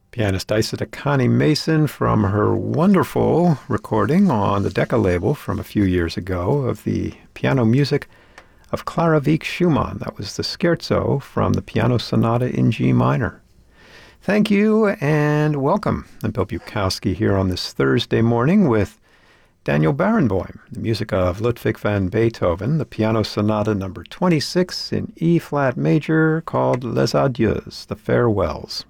Pianist Isata Connie Mason from her wonderful recording on the Decca label from a few years ago of the piano music of Clara Wieck Schumann. That was the Scherzo from the Piano Sonata in G minor. Thank you and welcome. I'm Bill Bukowski here on this Thursday morning with Daniel Barenboim, the music of Ludwig van Beethoven, the Piano Sonata number 26 in E-flat major called Les Adieus, the Farewells.